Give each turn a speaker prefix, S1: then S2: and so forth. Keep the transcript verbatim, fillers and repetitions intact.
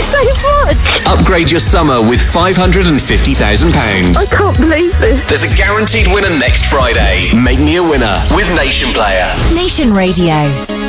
S1: so much.
S2: Upgrade your summer with five hundred fifty thousand pounds.
S1: I can't believe this.
S2: There's a guaranteed winner next Friday. Make me a winner with Nation Player.
S3: Nation Radio.